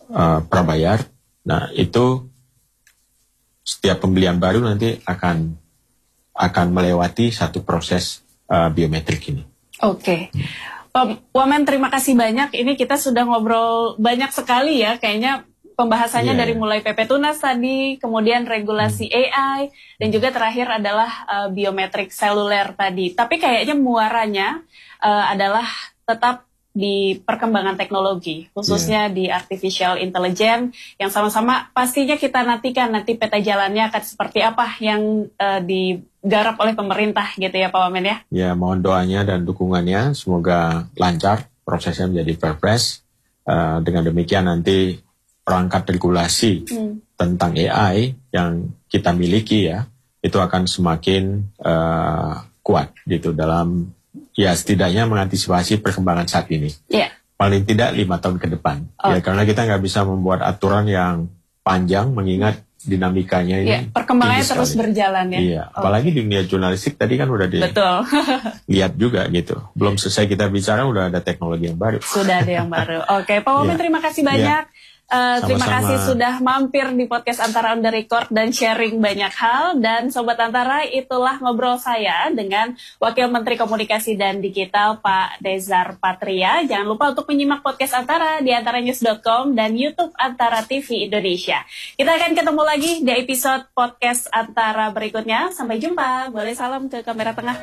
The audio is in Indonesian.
prabayar. Nah, itu setiap pembelian baru nanti akan melewati satu proses biometrik ini. Oke. Pak Wamen, terima kasih banyak. Ini kita sudah ngobrol banyak sekali ya, kayaknya pembahasannya dari mulai PP Tunas tadi, kemudian regulasi AI, dan juga terakhir adalah biometrik seluler tadi. Tapi kayaknya muaranya adalah tetap di perkembangan teknologi, khususnya di artificial intelligence, yang sama-sama pastinya kita nantikan nanti peta jalannya akan seperti apa yang digarap oleh pemerintah gitu ya Pak Wamen ya. Ya, mohon doanya dan dukungannya, semoga lancar prosesnya menjadi perpres. Dengan demikian nanti perangkat regulasi tentang AI yang kita miliki ya, itu akan semakin kuat gitu dalam ya setidaknya mengantisipasi perkembangan saat ini. Yeah. Paling tidak 5 tahun ke depan. Ya, karena kita nggak bisa membuat aturan yang panjang mengingat dinamikanya ini. Perkembangannya terus berjalan ya. Iya, apalagi di dunia jurnalistik tadi kan udah lihat juga gitu. Belum selesai kita bicara udah ada teknologi yang baru. Sudah ada yang baru. Oke, Pak Wamen terima kasih banyak. Terima kasih sudah mampir di podcast Antara On The Record dan sharing banyak hal. Dan Sobat Antara, itulah ngobrol saya dengan Wakil Menteri Komunikasi dan Digital Pak Dezar Patria. Jangan lupa untuk menyimak podcast Antara di antaranews.com dan YouTube Antara TV Indonesia. Kita akan ketemu lagi di episode podcast Antara berikutnya. Sampai jumpa. Boleh salam ke kamera tengah.